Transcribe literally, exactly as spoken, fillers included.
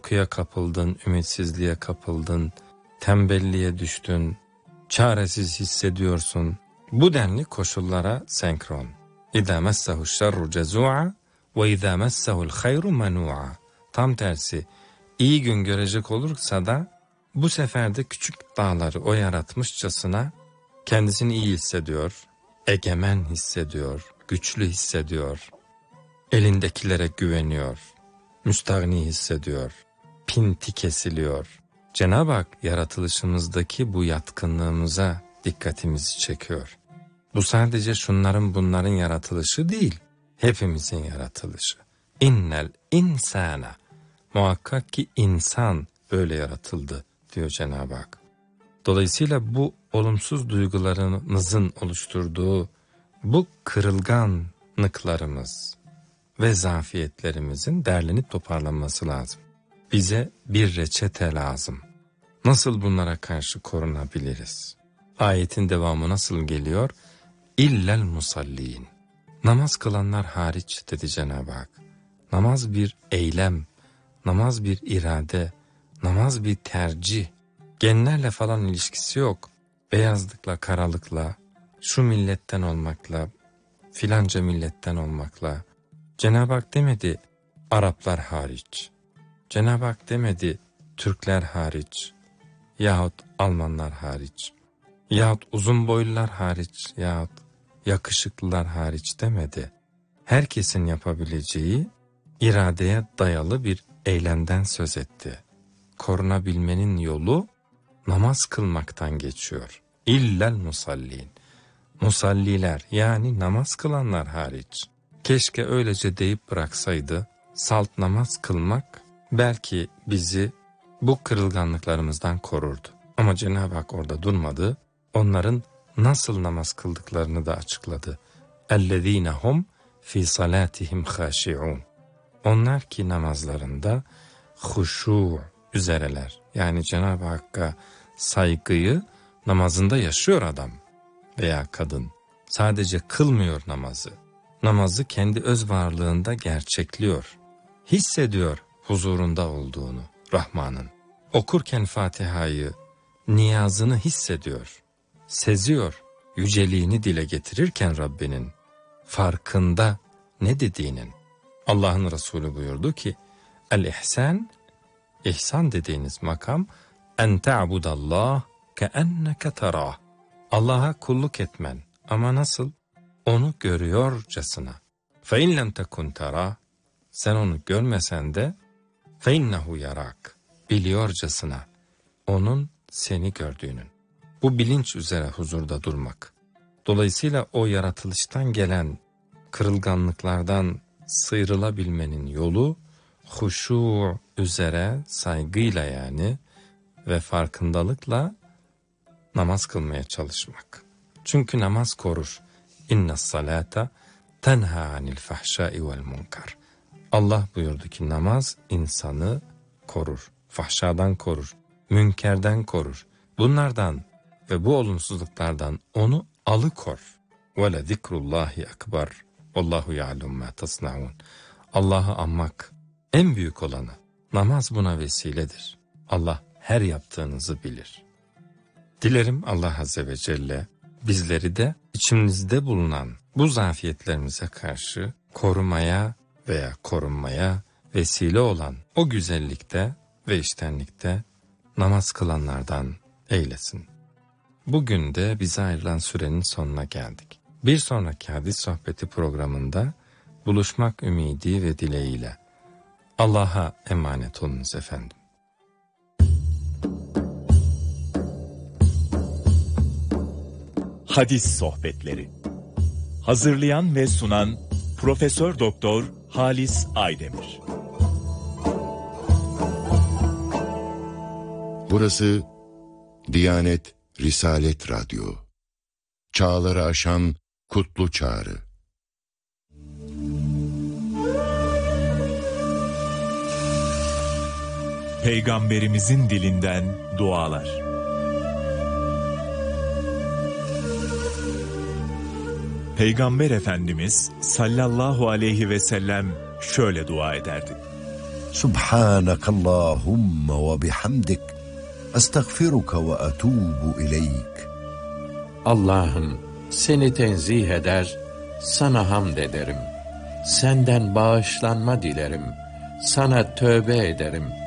korkuya kapıldın, ümitsizliğe kapıldın, tembelliğe düştün, çaresiz hissediyorsun. Bu denli koşullara senkron. İzâ messehu'ş şerru cezû'a ve izâ messehu'l hayru menû'a. Tam tersi, iyi gün görecek olursa da bu sefer de küçük dağları o yaratmışçasına kendisini iyi hissediyor, egemen hissediyor, güçlü hissediyor, elindekilere güveniyor, müstahni hissediyor, pinti kesiliyor. Cenab-ı Hak yaratılışımızdaki bu yatkınlığımıza dikkatimizi çekiyor. Bu sadece şunların bunların yaratılışı değil, hepimizin yaratılışı. İnnel insana, muhakkak ki insan böyle yaratıldı diyor Cenab-ı Hak. Dolayısıyla bu olumsuz duygularımızın oluşturduğu bu kırılganlıklarımız ve zafiyetlerimizin derlenip toparlanması lazım. Bize bir reçete lazım. Nasıl bunlara karşı korunabiliriz? Ayetin devamı nasıl geliyor? İllel musallin. Namaz kılanlar hariç dedi Cenab-ı Hak. Namaz bir eylem, namaz bir irade, namaz bir tercih. Genlerle falan ilişkisi yok. Beyazlıkla, karalıkla, şu milletten olmakla, filanca milletten olmakla. Cenab-ı Hak demedi Araplar hariç. Cenab-ı Hak demedi Türkler hariç. Yahut Almanlar hariç. Yahut uzun boylular hariç. Yahut yakışıklılar hariç demedi. Herkesin yapabileceği iradeye dayalı bir eylemden söz etti. Korunabilmenin yolu namaz kılmaktan geçiyor. İllel musallin. Musalliler yani namaz kılanlar hariç. Keşke öylece deyip bıraksaydı. Salt namaz kılmak belki bizi bu kırılganlıklarımızdan korurdu. Ama Cenab-ı Hak orada durmadı. Onların nasıl namaz kıldıklarını da açıkladı. اَلَّذ۪ينَ هُمْ ف۪ي صَلَاتِهِمْ خَاشِعُونَ. Onlar ki namazlarında huşu üzereler. Yani Cenab-ı Hakk'a saygıyı namazında yaşıyor adam veya kadın. Sadece kılmıyor namazı. Namazı kendi öz varlığında gerçekliyor. Hissediyor huzurunda olduğunu Rahman'ın. Okurken Fatiha'yı, niyazını hissediyor. Seziyor, yüceliğini dile getirirken Rabbinin farkında ne dediğinin. Allah'ın Resulü buyurdu ki, El-ihsan, ihsan dediğiniz makam, en te'abudallah keenneke terah. Allah'a kulluk etmen ama nasıl? Onu görüyorcasına. Fe in lem tekun terah, sen onu görmesen de fe innehu yarak, biliyorcasına onun seni gördüğünün. Bu bilinç üzere huzurda durmak. Dolayısıyla o yaratılıştan gelen kırılganlıklardan sıyrılabilmenin yolu huşu üzere saygıyla yani ve farkındalıkla namaz kılmaya çalışmak. Çünkü namaz korur. İnne salata tenha anil fahşai vel munkar. Allah buyurdu ki namaz insanı korur. Fahşadan korur. Münkerden korur. Bunlardan ve bu olumsuzluklardan onu alıkor. Ve le zikrullahi ekber. Vallahu ya'lem ma tasnaun. Allah'ı anmak en büyük olanı. Namaz buna vesiledir. Allah her yaptığınızı bilir. Dilerim Allah Azze ve Celle bizleri de içimizde bulunan bu zafiyetlerimize karşı korumaya veya korunmaya vesile olan o güzellikte ve içtenlikte namaz kılanlardan eylesin. Bugün de bize ayrılan sürenin sonuna geldik. Bir sonraki hadis sohbeti programında buluşmak ümidi ve dileğiyle. Allah'a emanet olunuz efendim. Hadis sohbetleri. Hazırlayan ve sunan Profesör Doktor Halis Aydemir. Burası Diyanet Risalet Radyo. Çağları aşan kutlu çağrı. Peygamberimizin dilinden dualar. Peygamber Efendimiz sallallahu aleyhi ve sellem şöyle dua ederdi. Subhanakallahumma ve bihamdik. Estağfiruka ve etubu ileyk. Allah'ım seni tenzih eder, sana hamd ederim. Senden bağışlanma dilerim, sana tövbe ederim.